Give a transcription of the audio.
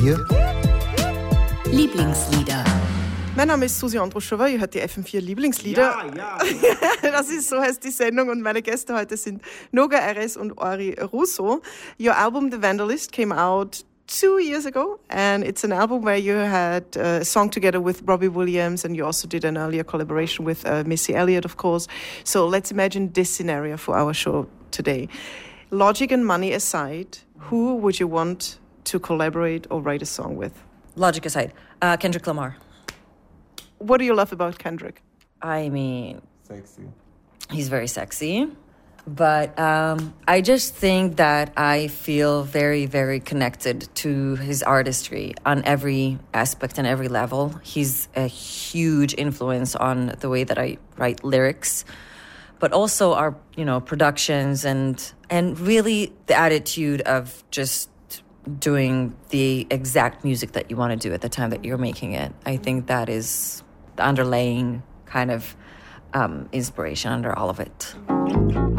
FM4 Lieblingslieder. Mein Name ist Susi Andruschova, ihr hört die FM4 Lieblingslieder. Ja. Das ist, so heißt die Sendung und meine Gäste heute sind Noga Erez und Ori Russo. Your album The Vandalist came out 2 years ago, and it's an album where you had a song together with Robbie Williams, and you also did an earlier collaboration with Missy Elliott, of course. So let's imagine this scenario for our show today. Logic and money aside, who would you want to collaborate or write a song with? Logic aside, Kendrick Lamar. What do you love about Kendrick? I mean, Sexy. he's very sexy. But I just think that I feel very, very connected to his artistry on every aspect and every level. He's a huge influence on the way that I write lyrics, but also our, productions and really the attitude of just doing the exact music that you want to do at the time that you're making it. I think that is the underlying kind of inspiration under all of it.